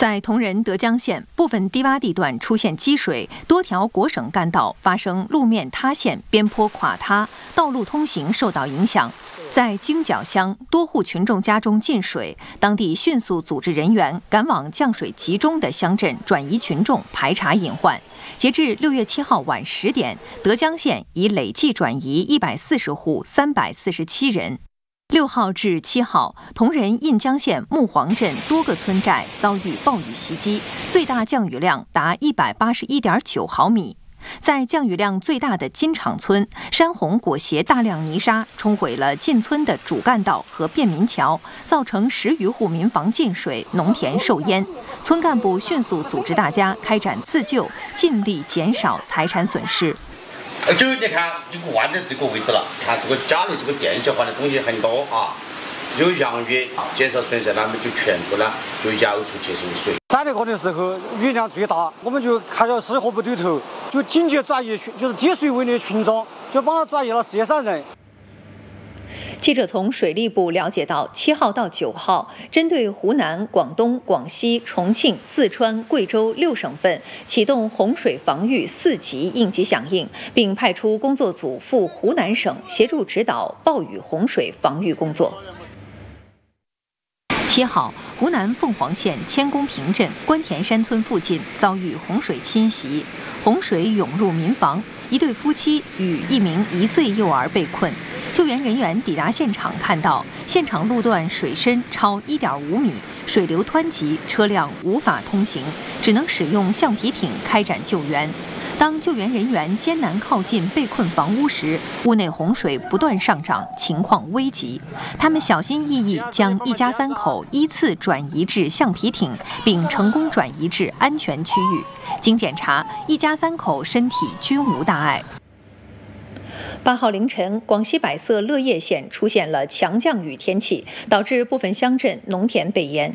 在同仁德江县部分低洼地段出现积水，多条国省干道发生路面塌陷、边坡垮塌，道路通行受到影响。在京角乡，多户群众家中进水，当地迅速组织人员赶往降水集中的乡镇转移群众，排查隐患。截至6月7号晚10点，德江县已累计转移140户347人。6号至7号，同仁印江县木黄镇多个村寨遭遇暴雨袭击，最大降雨量达181.9毫米。在降雨量最大的金场村，山洪裹挟大量泥沙冲毁了进村的主干道和便民桥，造成10余户民房进水，农田受淹。村干部迅速组织大家开展自救，尽力减少财产损失。 就你看，就弯在这个位置了。看这个家里这个电线环的东西很多啊，有洋雨减少损失，那么就全部呢就舀出去是水。 3点多的时候雨量最大，我们就看到是河不对头，就紧急转移就是低水位的群众，就帮他转移了43人。 记者从水利部了解到，7号到9号，针对湖南、广东、广西、重庆、四川、贵州6省份启动洪水防御4级应急响应，并派出工作组赴湖南省协助指导暴雨洪水防御工作。7号，湖南凤凰县千公坪镇关田山村附近遭遇洪水侵袭，洪水涌入民房，一对夫妻与一名1岁幼儿被困。救援人员抵达现场，看到现场路段水深超1.5米，水流湍急，车辆无法通行，只能使用橡皮艇开展救援。当救援人员艰难靠近被困房屋时，屋内洪水不断上涨，情况危急。他们小心翼翼将一家3口依次转移至橡皮艇，并成功转移至安全区域。经检查，一家3口身体均无大碍。8号凌晨，广西百色乐业县出现了强降雨天气，导致部分乡镇农田被淹。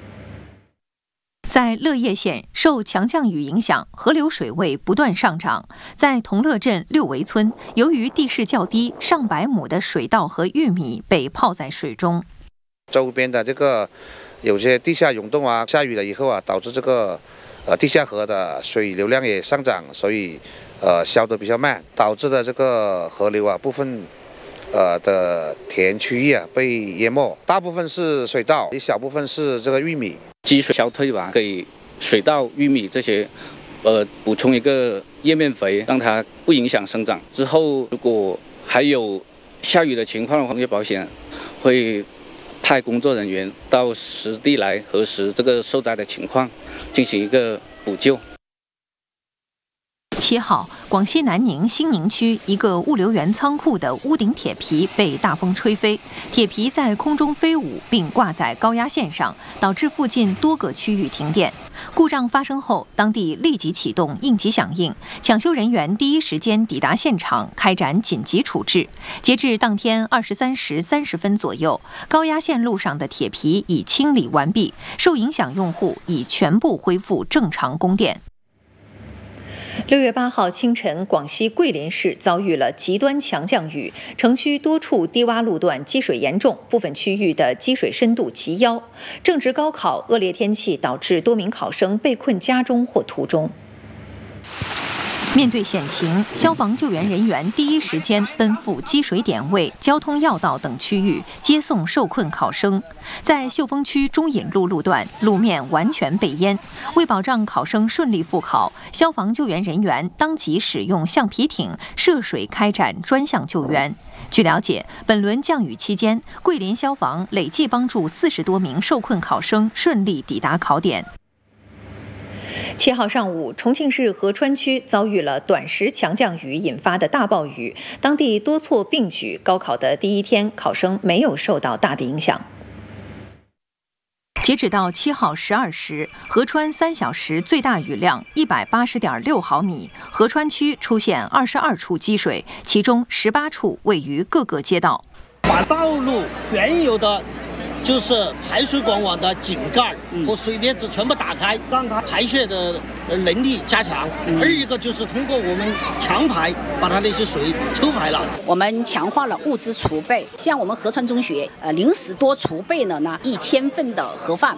在乐业县，受强降雨影响，河流水位不断上涨。在同乐镇6围村，由于地势较低，上百亩的水稻和玉米被泡在水中。 周边的这个有些地下涌动啊，下雨了以后啊，导致这个地下河的水流量也上涨，所以消得比较慢，导致的这个河流啊部分的田区域啊被淹没，大部分是水稻，一小部分是这个玉米。 积水消退吧，给水稻、玉米这些补充一个叶面肥，让它不影响生长。之后如果还有下雨的情况的话，农业保险会派工作人员到实地来核实这个受灾的情况，进行一个补救。 7号，广西南宁兴宁区一个物流园仓库的屋顶铁皮被大风吹飞，铁皮在空中飞舞，并挂在高压线上，导致附近多个区域停电。故障发生后，当地立即启动应急响应，抢修人员第一时间抵达现场，开展紧急处置。截至当天23时30分左右，高压线路上的铁皮已清理完毕，受影响用户已全部恢复正常供电。6月8号清晨，广西桂林市遭遇了极端强降雨，城区多处低洼路段积水严重，部分区域的积水深度及腰。正值高考，恶劣天气导致多名考生被困家中或途中。面对险情，消防救援人员第一时间奔赴积水点位、交通要道等区域接送受困考生。在秀峰区中引路路段，路面完全被淹。为保障考生顺利复考，消防救援人员当即使用橡皮艇涉水开展专项救援。据了解，本轮降雨期间，桂林消防累计帮助40多名受困考生顺利抵达考点。7号上午，重庆市合川区遭遇了短时强降雨引发的大暴雨，当地多措并举，高考的第一天，考生没有受到大的影响。截止到7号12时，合川3小时最大雨量180.6毫米，合川区出现22处积水，其中18处位于各个街道。 把道路原有的就是排水管网的井盖和水面子全部打开，让它排泄的能力加强。而一个就是通过我们强排把它那些水抽排了。 我们强化了物资储备，像我们合川中学临时多储备了呢1000份的盒饭。